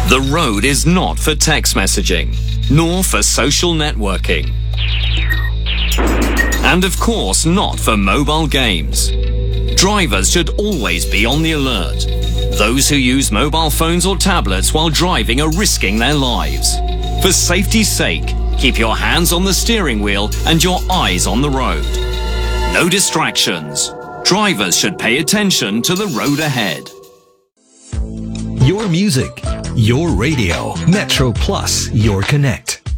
The road is not for text messaging, nor for social networking. And of course, not for mobile games. Drivers should always be on the alert. Those who use mobile phones or tablets while driving are risking their lives. For safety's sake, keep your hands on the steering wheel and your eyes on the road. No distractions. Drivers should pay attention to the road ahead. Your music, your radio. Metro Plus, your connect.